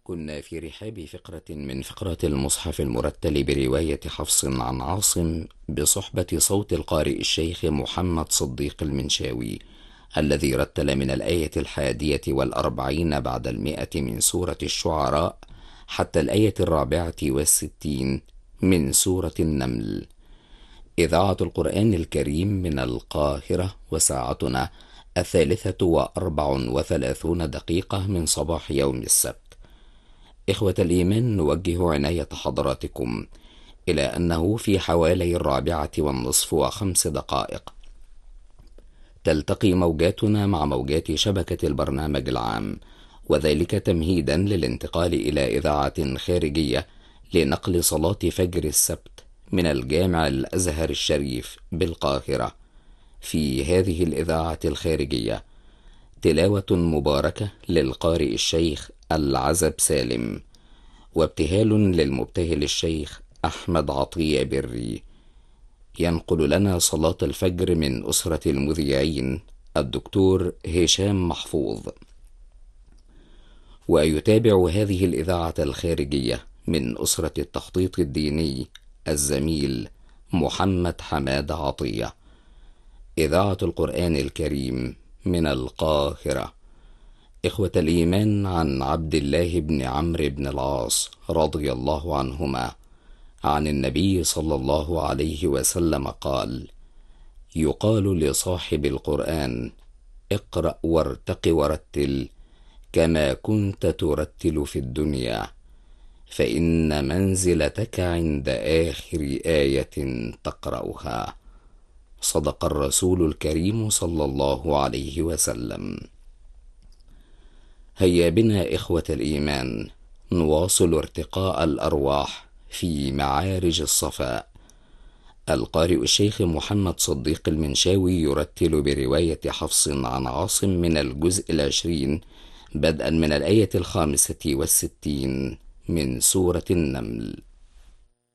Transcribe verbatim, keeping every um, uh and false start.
كنا في رحاب فقرة من فقرات المصحف المرتل برواية حفص عن عاصم بصحبة صوت القارئ الشيخ محمد صديق المنشاوي، الذي رتل من الآية الحادية والأربعين بعد المئة من سورة الشعراء حتى الآية الرابعة والستين من سورة النمل. إذاعة القرآن الكريم من القاهرة، وساعتنا الثالثة وأربع وثلاثون دقيقة من صباح يوم السبت. إخوة الإيمان، نوجه عناية حضراتكم إلى أنه في حوالي الرابعة والنصف وخمس دقائق تلتقي موجاتنا مع موجات شبكة البرنامج العام، وذلك تمهيدا للانتقال إلى إذاعة خارجية لنقل صلاة فجر السبت من الجامع الأزهر الشريف بالقاهرة. في هذه الإذاعة الخارجية تلاوة مباركة للقارئ الشيخ العزب سالم، وابتهال للمبتهل الشيخ أحمد عطية بري. ينقل لنا صلاة الفجر من أسرة المذيعين الدكتور هشام محفوظ. ويتابع هذه الإذاعة الخارجية من أسرة التخطيط الديني الزميل محمد حماد عطية. إذاعة القرآن الكريم من القاهرة. إخوة الإيمان، عن عبد الله بن عمرو بن العاص رضي الله عنهما عن النبي صلى الله عليه وسلم قال: يقال لصاحب القرآن: اقرأ وارتق ورتل كما كنت ترتل في الدنيا، فإن منزلتك عند آخر آية تقرأها. صدق الرسول الكريم صلى الله عليه وسلم. هيا بنا إخوة الإيمان نواصل ارتقاء الأرواح في معارج الصفاء. القارئ الشيخ محمد صديق المنشاوي يرتل برواية حفص عن عاصم من الجزء العشرين بدءا من الآية الخامسة والستين من سورة النمل.